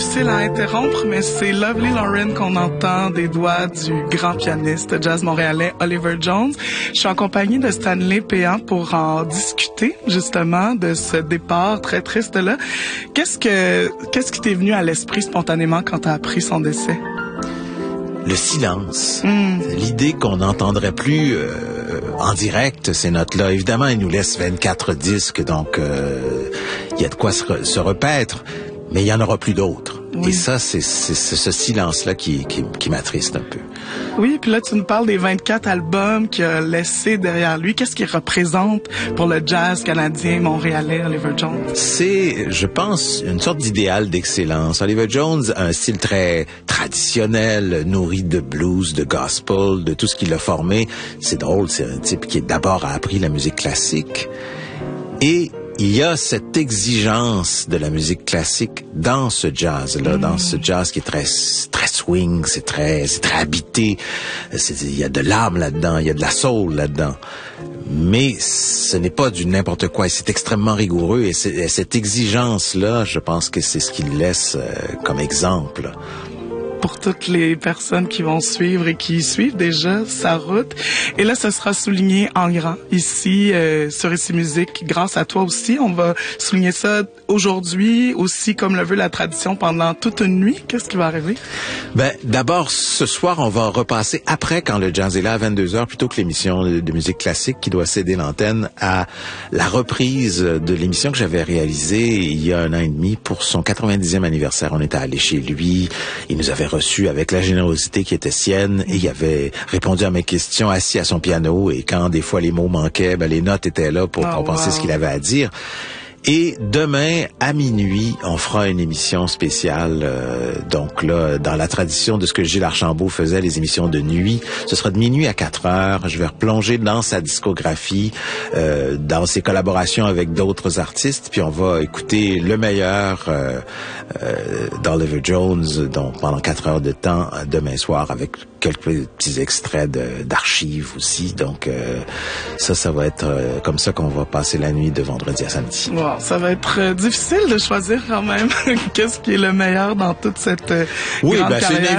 difficile à interrompre, mais c'est Lovely Lauren qu'on entend des doigts du grand pianiste jazz montréalais Oliver Jones. Je suis en compagnie de Stanley Péan pour en discuter justement de ce départ très triste-là. Qu'est-ce qui t'est venu à l'esprit spontanément quand t'as appris son décès? Le silence. L'idée qu'on n'entendrait plus en direct ces notes-là. Évidemment, il nous laisse 24 disques, donc il y a de quoi se repaître, mais il y en aura plus d'autres. Oui. Et ça, c'est ce silence-là qui m'attriste un peu. Oui, puis là, tu nous parles des 24 albums qu'il a laissés derrière lui. Qu'est-ce qu'il représente pour le jazz canadien, montréalais, Oliver Jones? C'est, je pense, une sorte d'idéal d'excellence. Oliver Jones a un style très traditionnel, nourri de blues, de gospel, de tout ce qu'il a formé. C'est drôle, c'est un type qui d'abord a appris la musique classique. Et il y a cette exigence de la musique classique dans ce jazz-là, dans ce jazz qui est très swing, c'est très habité. Il y a de l'âme là-dedans, il y a de la soul là-dedans. Mais ce n'est pas du n'importe quoi, et c'est extrêmement rigoureux. Et cette exigence-là, je pense que c'est ce qu'il laisse comme exemple. Pour toutes les personnes qui vont suivre et qui suivent déjà sa route. Et là, ce sera souligné en grand ici sur Ici Musique. Grâce à toi aussi, on va souligner ça aujourd'hui aussi comme le veut la tradition pendant toute une nuit. Qu'est-ce qui va arriver? Ben, d'abord, ce soir, on va repasser après quand le jazz est là à 22h plutôt que l'émission de musique classique qui doit céder l'antenne à la reprise de l'émission que j'avais réalisée il y a 1 an et demi pour son 90e anniversaire. On était allé chez lui. Il nous avait reçu avec la générosité qui était sienne et il avait répondu à mes questions assis à son piano et quand des fois les mots manquaient, ben les notes étaient là pour compenser ce qu'il avait à dire. Et demain, à minuit, on fera une émission spéciale. Donc là, dans la tradition de ce que Gilles Archambault faisait, les émissions de nuit, ce sera de minuit à 4 heures. Je vais replonger dans sa discographie, dans ses collaborations avec d'autres artistes, puis on va écouter le meilleur d'Oliver Jones, donc pendant 4 heures de temps, demain soir, avec quelques petits extraits d'archives aussi. Donc ça va être comme ça qu'on va passer la nuit de vendredi à samedi. Wow, ça va être difficile de choisir quand même qu'est-ce qui est le meilleur dans toute cette grande carrière. C'est une